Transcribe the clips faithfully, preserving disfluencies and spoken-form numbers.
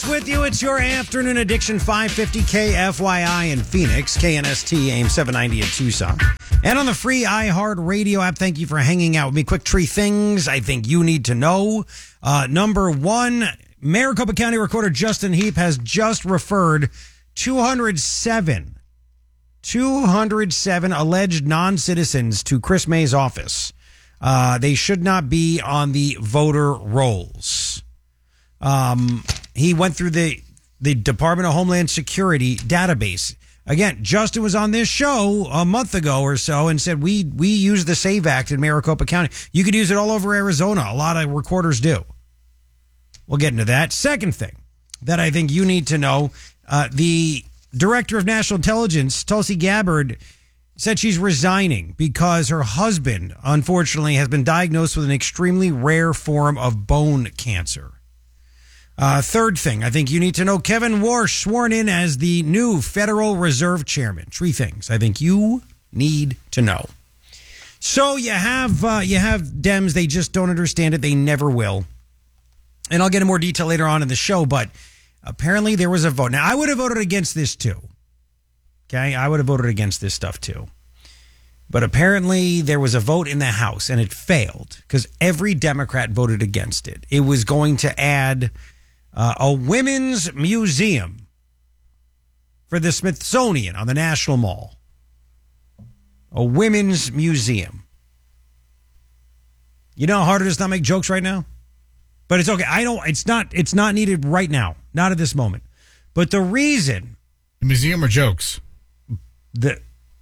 Chris with you. It's your afternoon addiction. five fifty K F Y I in Phoenix, K N S T, A M seven ninety in Tucson. And on the free iHeartRadio app, thank you for hanging out with me. Quick three things I think you need to know. Uh, number one, Maricopa County Recorder Justin Heap has just referred two hundred seven, two hundred seven alleged non-citizens to Chris May's office. Uh, they should not be on the voter rolls. Um, he went through the, the Department of Homeland Security database. Again, Justin was on this show a month ago or so and said, we, we use the SAVE Act in Maricopa County. You could use it all over Arizona. A lot of recorders do. We'll get into that. Second thing that I think you need to know, uh, the Director of National Intelligence, Tulsi Gabbard, said she's resigning because her husband, unfortunately, has been diagnosed with an extremely rare form of bone cancer. Uh, third thing, I think you need to know, Kevin Warsh sworn in as the new Federal Reserve Chairman. Three things I think you need to know. So you have uh, you have Dems. They just don't understand it. They never will. And I'll get in more detail later on in the show, but apparently there was a vote. Now, I would have voted against this too. Okay, I would have voted against this stuff too. But apparently there was a vote in the House and it failed because every Democrat voted against it. It was going to add uh, a women's museum for the Smithsonian on the National Mall. A women's museum. You know how hard it is to not make jokes right now? But it's okay. I don't, it's not, it's not needed right now. Not at this moment. But the reason. The museum or jokes? The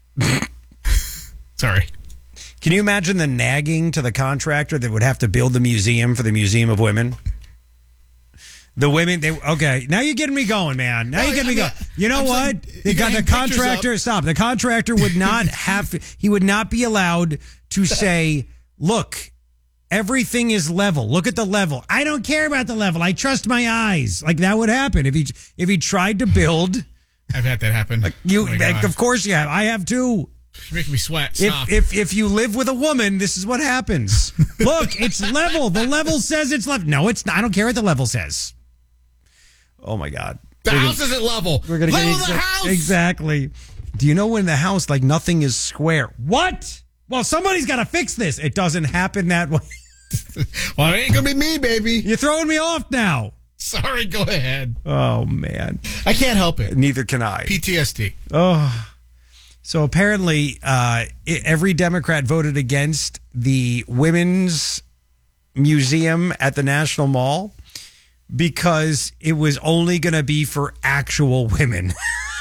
Sorry. Can you imagine the nagging to the contractor that would have to build the museum for the Museum of Women? The women, they okay. Now you're getting me going, man. Now well, you're getting I me mean, going. You know I'm what? saying, They got the contractor. up. Stop. The contractor would not have. He would not be allowed to say, "Look, everything is level. Look at the level. I don't care about the level. I trust my eyes." Like that would happen if he if he tried to build. I've had that happen. Like you, oh like, of course you have. I have too. You're making me sweat. Stop. If, if if you live with a woman, this is what happens. Look, it's level. The level says it's level. No, it's not. I don't care what the level says. Oh my God. The we're house gonna, isn't level. We're gonna level get the exa- house. Exactly. Do you know when the house, like nothing is square? What? Well, somebody's got to fix this. It doesn't happen that way. Well, it ain't gonna be me, baby. You're throwing me off now. Sorry, go ahead. Oh man. I can't help it. Neither can I. P T S D. Oh. So apparently, uh, it, every Democrat voted against the Women's Museum at the National Mall because it was only going to be for actual women.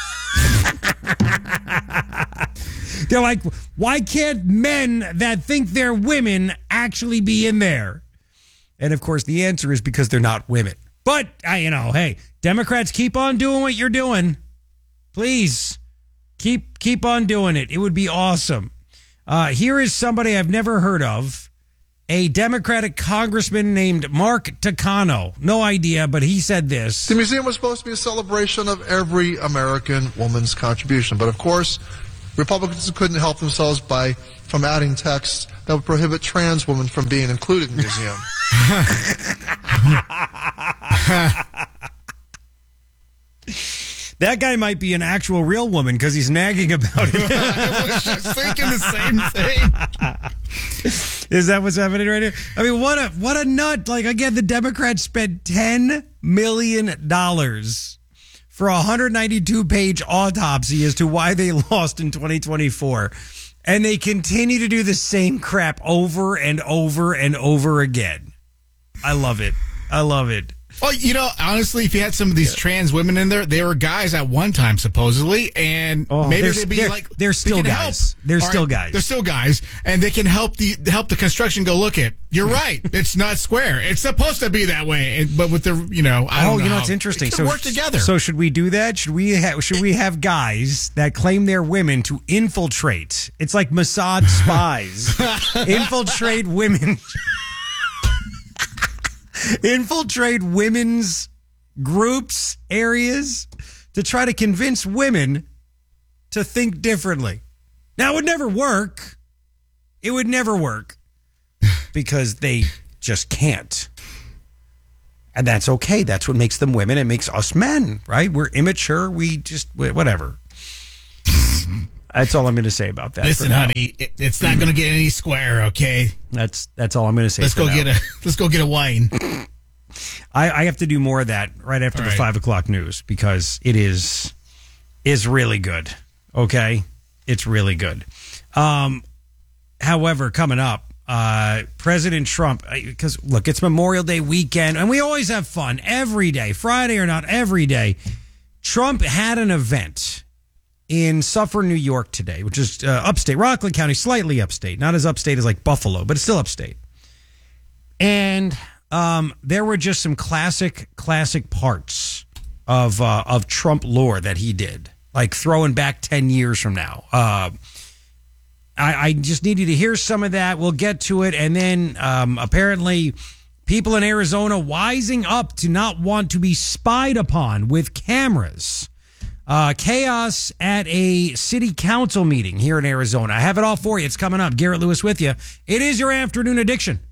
They're like, why can't men that think they're women actually be in there? And of course, the answer is because they're not women. But, uh, you know, hey, Democrats, keep on doing what you're doing. Please. Keep keep on doing it. It would be awesome. Uh, here is somebody I've never heard of. A Democratic congressman named Mark Takano. No idea, but he said this. The museum was supposed to be a celebration of every American woman's contribution. But of course, Republicans couldn't help themselves by from adding text that would prohibit trans women from being included in the museum. That guy might be an actual real woman because he's nagging about it. I was just thinking the same thing. Is that what's happening right here? I mean, what a what a nut. Like, again, the Democrats spent ten million dollars for a one hundred ninety-two page autopsy as to why they lost in twenty twenty-four. And they continue to do the same crap over and over and over again. I love it. I love it. Well, you know, honestly, if you had some of these yeah. trans women in there, they were guys at one time, supposedly, and oh, maybe they'd be they're, like, they're still they guys. Help. They're All still right, guys. They're still guys, and they can help the help the construction go. Look at, you're right. It's not square. It's supposed to be that way, and, but with the, you know, I don't oh, know you know, it's interesting. It so work together. So should we do that? Should we have should we have guys that claim they're women to infiltrate? It's like Mossad spies infiltrate women, infiltrate women's groups, areas, to try to convince women to think differently. Now, it would never work. It would never work because they just can't. And that's okay. That's what makes them women. It makes us men, right? We're immature. We just, whatever. That's all I'm going to say about that. Listen, honey, it, it's not going to get any square, okay? That's that's all I'm going to say. Let's go now. get a let's go get a wine. I, I have to do more of that right after all the right. five o'clock news because it is is really good. Okay, it's really good. Um, however, coming up, uh, President Trump, because look, it's Memorial Day weekend, and we always have fun every day, Friday or not, every day. Trump had an event in Suffern, New York today, which is uh, upstate, Rockland County, slightly upstate, not as upstate as like Buffalo, but it's still upstate. And um, there were just some classic, classic parts of uh, of Trump lore that he did, like throwing back ten years from now. Uh, I, I just need you to hear some of that. We'll get to it. And then um, apparently people in Arizona wising up to not want to be spied upon with cameras. Uh, chaos at a city council meeting here in Arizona. I have it all for you. It's coming up. Garrett Lewis with you. It is your afternoon addiction.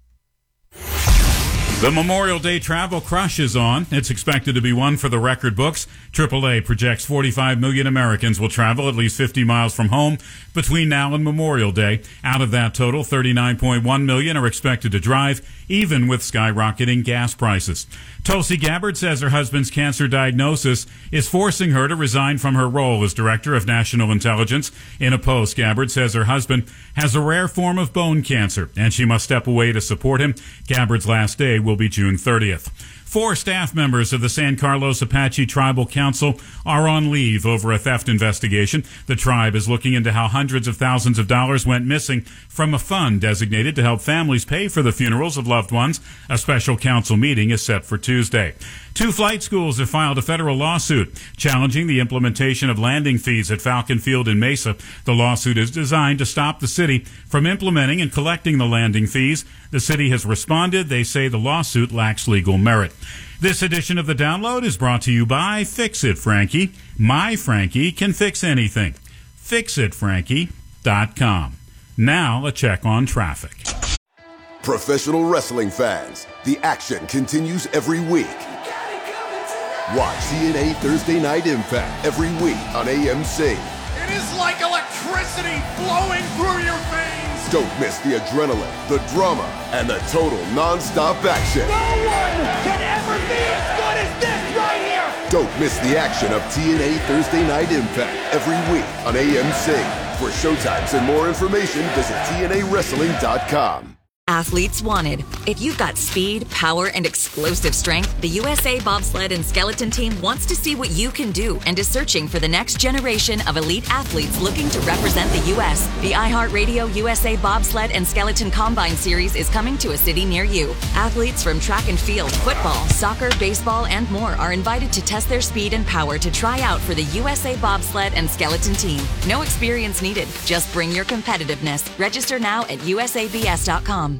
The Memorial Day travel crush is on. It's expected to be one for the record books. triple A projects forty-five million Americans will travel at least fifty miles from home between now and Memorial Day. Out of that total, thirty-nine point one million are expected to drive, even with skyrocketing gas prices. Tulsi Gabbard says her husband's cancer diagnosis is forcing her to resign from her role as Director of National Intelligence. In a post, Gabbard says her husband has a rare form of bone cancer, and she must step away to support him. Gabbard's last day will be June thirtieth. Four staff members of the San Carlos Apache Tribal Council are on leave over a theft investigation. The tribe is looking into how hundreds of thousands of dollars went missing from a fund designated to help families pay for the funerals of loved ones. A special council meeting is set for Tuesday. Two flight schools have filed a federal lawsuit challenging the implementation of landing fees at Falcon Field in Mesa. The lawsuit is designed to stop the city from implementing and collecting the landing fees. The city has responded. They say the lawsuit lacks legal merit. This edition of The Download is brought to you by Fix It Frankie. My Frankie can fix anything. fix it frankie dot com. Now a check on traffic. Professional wrestling fans, the action continues every week. Watch T N A Thursday Night Impact every week on A M C. It is like electricity flowing through your veins. Don't miss the adrenaline, the drama, and the total non-stop action. No one can ever be as good as this right here. Don't miss the action of T N A Thursday Night Impact every week on A M C. For showtimes and more information, visit T N A wrestling dot com. Athletes wanted. If you've got speed, power, and explosive strength, the U S A Bobsled and Skeleton Team wants to see what you can do and is searching for the next generation of elite athletes looking to represent the U S. The iHeartRadio U S A Bobsled and Skeleton Combine Series is coming to a city near you. Athletes from track and field, football, soccer, baseball, and more are invited to test their speed and power to try out for the U S A Bobsled and Skeleton Team. No experience needed. Just bring your competitiveness. Register now at U S A B S dot com.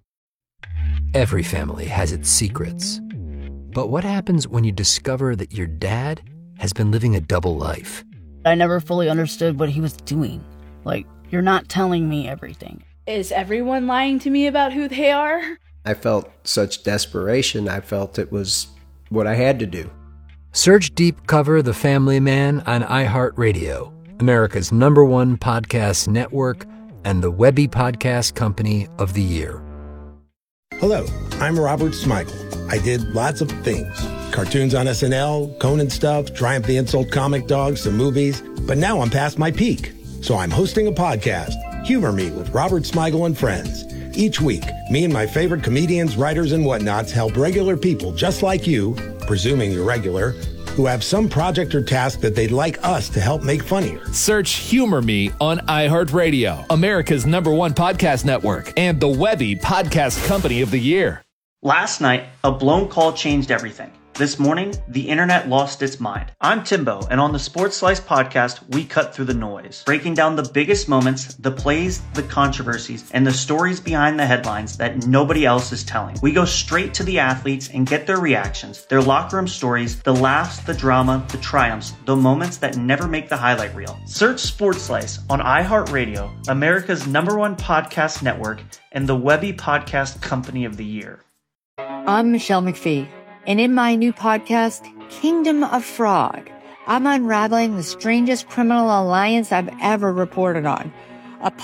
Every family has its secrets. But what happens when you discover that your dad has been living a double life? I never fully understood what he was doing. Like, you're not telling me everything. Is everyone lying to me about who they are? I felt such desperation. I felt it was what I had to do. Search Deep Cover The Family Man on iHeartRadio, America's number one podcast network and the Webby Podcast Company of the Year. Hello, I'm Robert Smigel. I did lots of things. Cartoons on S N L, Conan stuff, Triumph the Insult Comic Dog, some movies. But now I'm past my peak. So I'm hosting a podcast, Humor Me with Robert Smigel and Friends. Each week, me and my favorite comedians, writers, and whatnots help regular people just like you, presuming you're regular, who have some project or task that they'd like us to help make funnier. Search Humor Me on iHeartRadio, America's number one podcast network, and the Webby Podcast Company of the Year. Last night, a blown call changed everything. This morning, the internet lost its mind. I'm Timbo, and on the Sports Slice podcast, we cut through the noise, breaking down the biggest moments, the plays, the controversies, and the stories behind the headlines that nobody else is telling. We go straight to the athletes and get their reactions, their locker room stories, the laughs, the drama, the triumphs, the moments that never make the highlight reel. Search Sports Slice on iHeartRadio, America's number one podcast network, and the Webby Podcast Company of the Year. I'm Michelle McPhee. And in my new podcast, Kingdom of Fraud, I'm unraveling the strangest criminal alliance I've ever reported on.